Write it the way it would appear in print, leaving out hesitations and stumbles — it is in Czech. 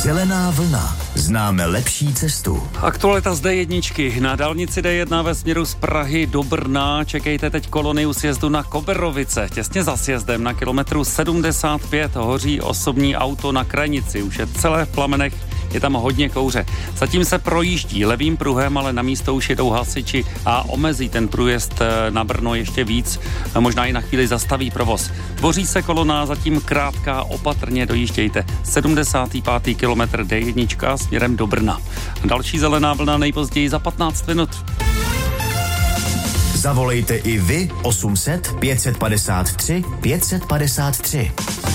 Zelená vlna. Známe lepší cestu. Aktualita z D1. Na dálnici D1 ve směru z Prahy do Brna čekejte teď kolony u sjezdu na Koberovice. Těsně za sjezdem na kilometru 75 hoří osobní auto na krajnici. Už je celé v plamenech, je tam hodně kouře. Zatím se projíždí levým pruhem, ale na místo už jedou hasiči a omezí ten průjezd na Brno ještě víc. Možná i na chvíli zastaví provoz. Tvoří se kolona, zatím krátká, opatrně dojíždějte. 75. kilometr D1 směrem do Brna. Další zelená vlna nejpozději za 15 minut. Zavolejte i vy 800 553 553.